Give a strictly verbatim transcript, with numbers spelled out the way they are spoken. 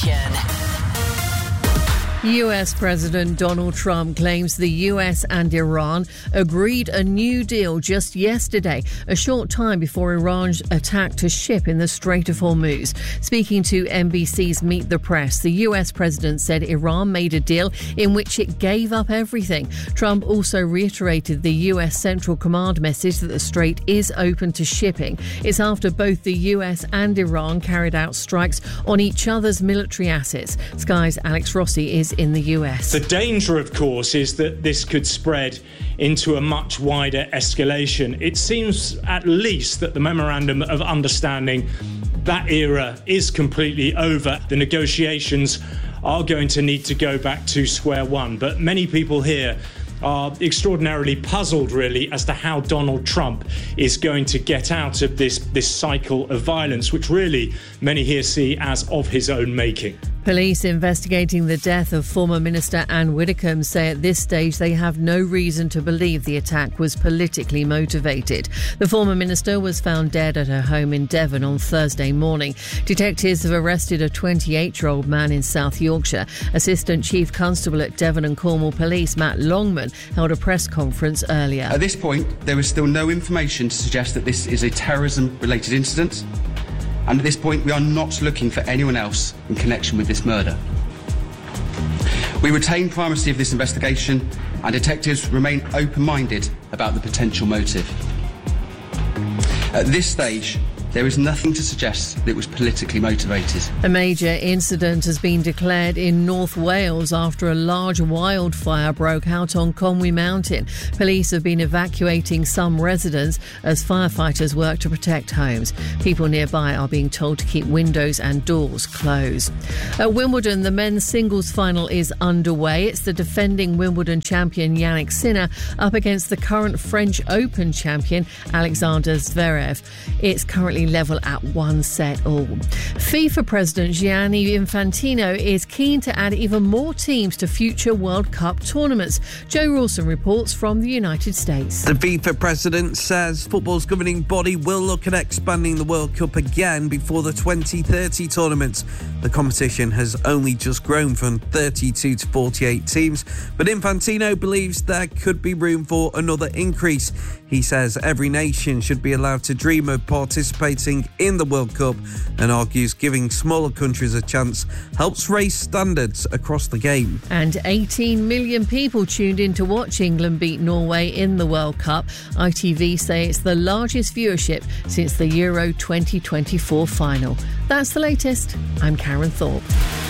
U S President Donald Trump claims the U S and Iran agreed a new deal just yesterday, a short time before Iran attacked a ship in the Strait of Hormuz. Speaking to N B C's Meet the Press, the U S president said Iran made a deal in which it gave up everything. Trump also reiterated the U S Central Command message that the strait is open to shipping. It's after both the U S and Iran carried out strikes on each other's military assets. Sky's Alex Rossi is in the U S. The danger, of course, is that this could spread into a much wider escalation. It seems at least that the Memorandum of Understanding, that era is completely over. The negotiations are going to need to go back to square one. But many people here are extraordinarily puzzled, really, as to how Donald Trump is going to get out of this, this cycle of violence, which really many here see as of his own making. Police investigating the death of former Minister Anne Widdecombe say at this stage they have no reason to believe the attack was politically motivated. The former minister was found dead at her home in Devon on Thursday morning. Detectives have arrested a twenty-eight-year-old man in South Yorkshire. Assistant Chief Constable at Devon and Cornwall Police, Matt Longman, held a press conference earlier. At this point, there is still no information to suggest that this is a terrorism-related incident. And at this point, we are not looking for anyone else in connection with this murder. We retain primacy of this investigation, and detectives remain open-minded about the potential motive. At this stage, there is nothing to suggest that it was politically motivated. A major incident has been declared in North Wales after a large wildfire broke out on Conwy Mountain. Police have been evacuating some residents as firefighters work to protect homes. People nearby are being told to keep windows and doors closed. At Wimbledon, the men's singles final is underway. It's the defending Wimbledon champion Yannick Sinner up against the current French Open champion Alexander Zverev. It's currently level at one set all. FIFA President Gianni Infantino is keen to add even more teams to future World Cup tournaments. Joe Rawson reports from the United States. The FIFA president says football's governing body will look at expanding the World Cup again before the twenty thirty tournament. The competition has only just grown from thirty-two to forty-eight teams, but Infantino believes there could be room for another increase. He says every nation should be allowed to dream of participating in the World Cup and argues giving smaller countries a chance helps raise standards across the game. And eighteen million people tuned in to watch England beat Norway in the World Cup. I T V say it's the largest viewership since the Euro twenty twenty-four final. That's the latest. I'm Karen Thorpe.